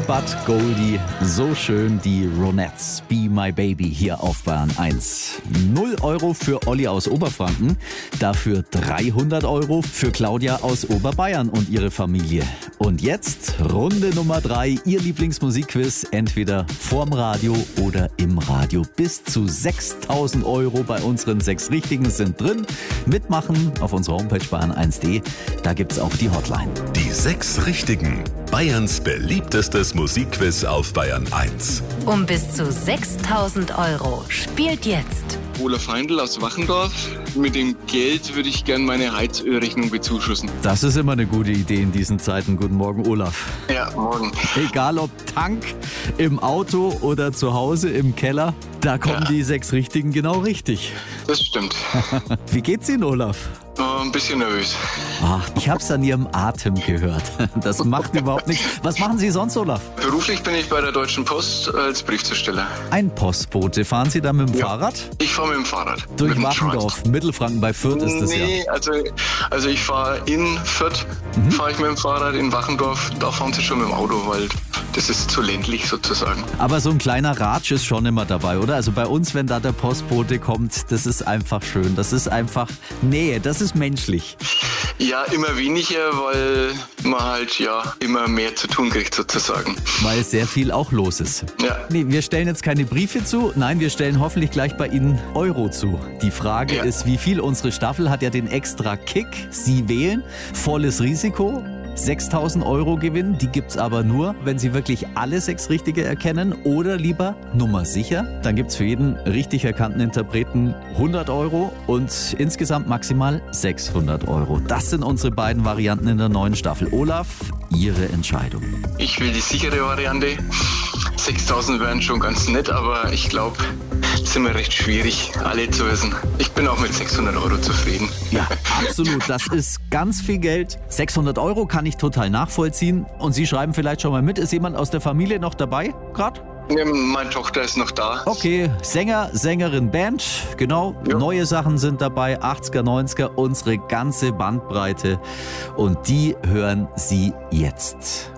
Bud Goldie, so schön die Ronettes, Be My Baby hier auf Bayern 1. 0 Euro für Olli aus Oberfranken, dafür 300 Euro für Claudia aus Oberbayern und ihre Familie. Und jetzt Runde Nummer 3, Ihr Lieblingsmusikquiz, entweder vorm Radio oder im Radio. Bis zu 6.000 Euro bei unseren 6 Richtigen sind drin. Mitmachen auf unserer Homepage bayern1.de, da gibt's auch die Hotline. Die 6 Richtigen. Bayerns beliebtestes Musikquiz auf Bayern 1. Um bis zu 6.000 Euro. Spielt jetzt. Olaf Heindl aus Wachendorf. Mit dem Geld würde ich gern meine Heizölrechnung bezuschussen. Das ist immer eine gute Idee in diesen Zeiten. Guten Morgen, Olaf. Ja, morgen. Egal ob Tank, im Auto oder zu Hause im Keller, da kommen die 6 Richtigen genau richtig. Das stimmt. Wie geht's Ihnen, Olaf? Ein bisschen nervös. Ach, ich hab's an Ihrem Atem gehört. Das macht überhaupt nichts. Was machen Sie sonst, Olaf? Beruflich bin ich bei der Deutschen Post als Briefzusteller. Ein Postbote. Fahren Sie da mit dem Fahrrad? Ich fahre mit dem Fahrrad. Durch mit dem Wachendorf, Mittelfranken, bei Fürth ist das Nee, also ich fahre in Fürth, fahre ich mit dem Fahrrad, in Wachendorf, da fahren sie schon mit dem Auto, weil das ist zu ländlich sozusagen. Aber so ein kleiner Ratsch ist schon immer dabei, oder? Also bei uns, wenn da der Postbote kommt, das ist einfach schön. Das ist einfach Nähe, das ist menschlich. Ja, immer weniger, weil man halt immer mehr zu tun kriegt sozusagen. Weil sehr viel auch los ist. Ja. Nee, wir stellen jetzt keine Briefe zu, nein, wir stellen hoffentlich gleich bei Ihnen Euro zu. Die Frage ist, wie viel? Unsere Staffel hat ja den extra Kick. Sie wählen, volles Risiko. 6.000 Euro Gewinn, die gibt's aber nur, wenn Sie wirklich alle 6 Richtige erkennen oder lieber Nummer sicher. Dann gibt's für jeden richtig erkannten Interpreten 100 Euro und insgesamt maximal 600 Euro. Das sind unsere beiden Varianten in der neuen Staffel. Olaf, Ihre Entscheidung. Ich will die sichere Variante. 6.000 wären schon ganz nett, aber ich glaube, es ist immer recht schwierig, alle zu wissen. Ich bin auch mit 600 Euro zufrieden. Ja, absolut. Das ist ganz viel Geld. 600 Euro kann ich total nachvollziehen. Und Sie schreiben vielleicht schon mal mit. Ist jemand aus der Familie noch dabei gerade? Ja, meine Tochter ist noch da. Okay, Sänger, Sängerin, Band, genau. Ja. Neue Sachen sind dabei, 80er, 90er, unsere ganze Bandbreite. Und die hören Sie jetzt.